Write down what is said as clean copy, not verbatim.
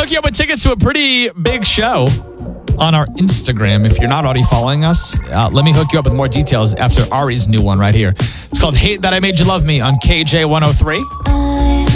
hook you up with tickets to a pretty big show on our Instagram. If you're not already following us, let me hook you up with more details after Ari's new one right here. It's called Hate That I Made You Love Me on KJ103.